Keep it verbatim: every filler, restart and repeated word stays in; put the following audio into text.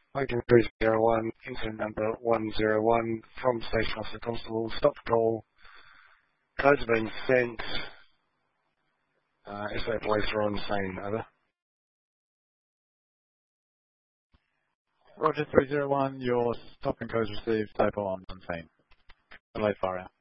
Lincoln three zero one, incident number one zero one, from Station Officer Constable, stop the call. Codes have been sent. Uh, S A Police are on scene, over. Roger three zero one, your stop and codes received, typo on scene. Adelaide Fire.